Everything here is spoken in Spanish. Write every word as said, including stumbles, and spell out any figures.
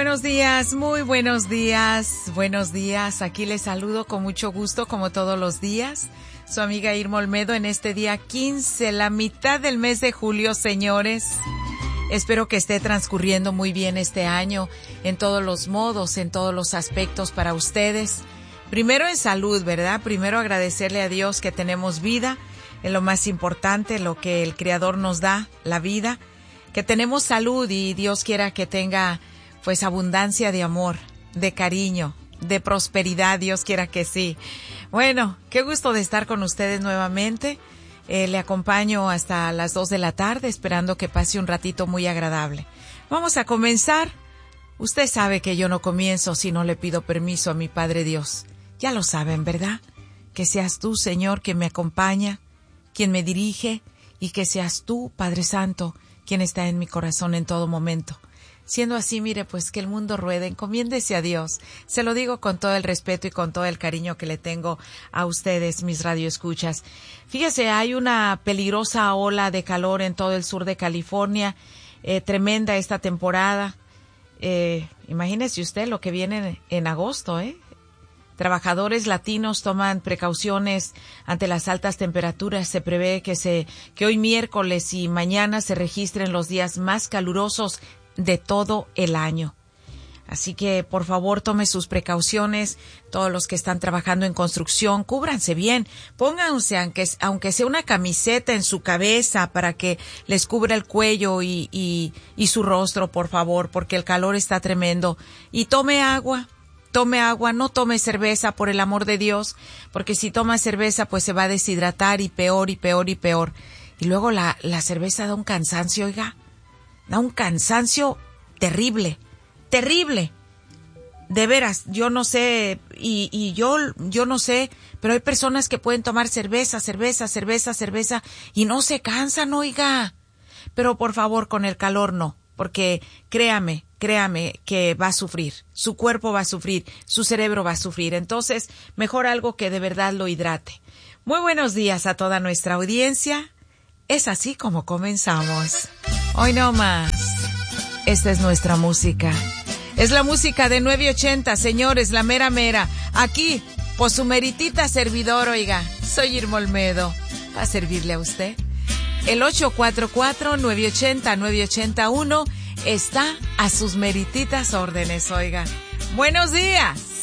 buenos días, muy buenos días, buenos días. Aquí les saludo con mucho gusto, como todos los días. Su amiga Irma Olmedo en este día quince, la mitad del mes de julio, señores. Espero que esté transcurriendo muy bien este año, en todos los modos, en todos los aspectos para ustedes. Primero en salud, ¿verdad? Primero agradecerle a Dios que tenemos vida, es lo más importante, lo que el Creador nos da, la vida. Que tenemos salud y Dios quiera que tenga pues abundancia de amor, de cariño, de prosperidad, Dios quiera que sí. Bueno, qué gusto de estar con ustedes nuevamente. Eh, le acompaño hasta las dos de la tarde, esperando que pase un ratito muy agradable. Vamos a comenzar. Usted sabe que yo no comienzo si no le pido permiso a mi Padre Dios. Ya lo saben, ¿verdad? Que seas tú, Señor, quien me acompaña, quien me dirige, y que seas tú, Padre Santo, quien está en mi corazón en todo momento. Siendo así, mire, pues que el mundo ruede, encomiéndese a Dios. Se lo digo con todo el respeto y con todo el cariño que le tengo a ustedes, mis radioescuchas. Fíjese, hay una peligrosa ola de calor en todo el sur de California, eh, tremenda esta temporada. Eh, imagínese usted lo que viene en, en agosto, ¿eh? Trabajadores latinos toman precauciones ante las altas temperaturas. Se prevé que se que hoy miércoles y mañana se registren los días más calurosos de todo el año. Así que, por favor, tome sus precauciones. Todos los que están trabajando en construcción, cúbranse bien. Pónganse, aunque, aunque sea una camiseta en su cabeza para que les cubra el cuello y, y, y su rostro, por favor, porque el calor está tremendo. Y tome agua. Tome agua, no tome cerveza, por el amor de Dios, porque si toma cerveza, pues se va a deshidratar y peor y peor y peor. Y luego la, la cerveza da un cansancio, oiga, da un cansancio terrible, terrible. De veras, yo no sé, y, y yo, yo no sé, pero hay personas que pueden tomar cerveza, cerveza, cerveza, cerveza, y no se cansan, oiga. Pero por favor, con el calor no, porque créame, créame que va a sufrir, su cuerpo va a sufrir, su cerebro va a sufrir. Entonces, mejor algo que de verdad lo hidrate. Muy buenos días a toda nuestra audiencia. Es así como comenzamos. Hoy no más. Esta es nuestra música. Es la música de nueve ochenta, señores, la mera mera. Aquí, por su meritita servidor, oiga, soy Irma Olmedo. ¿Va a servirle a usted? El ocho cuatro cuatro, nueve ocho cero, nueve ocho cero uno está a sus merititas órdenes, oiga. Buenos días.